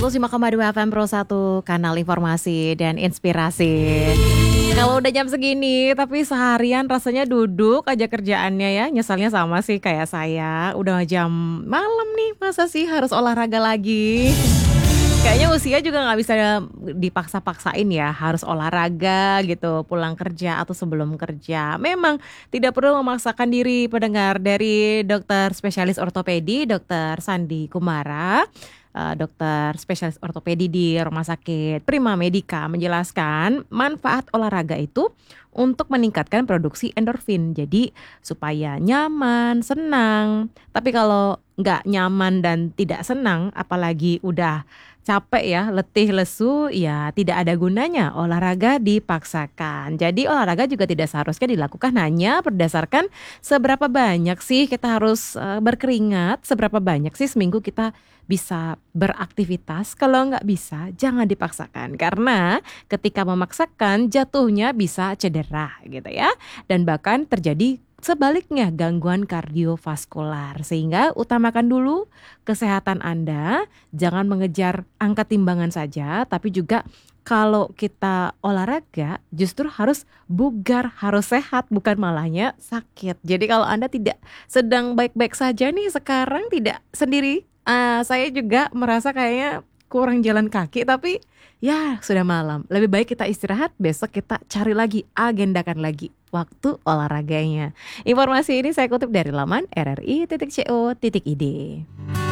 105,2 FM Pro 1, kanal informasi dan inspirasi. Kalau udah jam segini, tapi seharian rasanya duduk aja kerjaannya ya. Nyesalnya sama sih kayak saya. Udah jam malam nih, masa sih harus olahraga lagi? Kayaknya usia juga gak bisa dipaksa-paksain ya, harus olahraga gitu pulang kerja atau sebelum kerja. Memang tidak perlu memaksakan diri. Pendengar, dari dokter spesialis ortopedi, Dokter Sandi Kumara, dokter spesialis ortopedi di Rumah Sakit Prima Medica, menjelaskan manfaat olahraga itu untuk meningkatkan produksi endorfin. Jadi supaya nyaman, senang. Tapi kalau nggak nyaman dan tidak senang, apalagi udah capek ya, letih, lesu, ya tidak ada gunanya olahraga dipaksakan. Jadi olahraga juga tidak seharusnya dilakukan hanya berdasarkan seberapa banyak sih kita harus berkeringat, seberapa banyak sih seminggu kita bisa beraktivitas. Kalau nggak bisa, jangan dipaksakan. Karena ketika memaksakan jatuhnya bisa cedera gitu ya. Dan bahkan terjadi sebaliknya, gangguan kardiovaskular. Sehingga utamakan dulu kesehatan Anda, jangan mengejar angka timbangan saja, tapi juga kalau kita olahraga justru harus bugar, harus sehat, bukan malahnya sakit. Jadi kalau Anda tidak sedang baik-baik saja nih sekarang, tidak sendiri, saya juga merasa kayaknya kurang jalan kaki, tapi ya sudah malam. Lebih baik kita istirahat, besok kita cari lagi, agendakan lagi waktu olahraganya. Informasi ini saya kutip dari laman rri.co.id.